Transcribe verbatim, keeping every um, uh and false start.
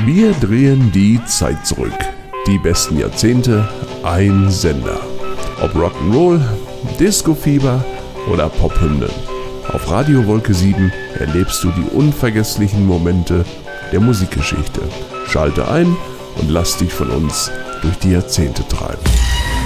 Wir drehen die Zeit zurück. Die besten Jahrzehnte, ein Sender. Ob Rock'n'Roll, Disco-Fieber oder Pophymnen. Auf Radio Wolke sieben erlebst du die unvergesslichen Momente der Musikgeschichte. Schalte ein und lass dich von uns durch die Jahrzehnte treiben.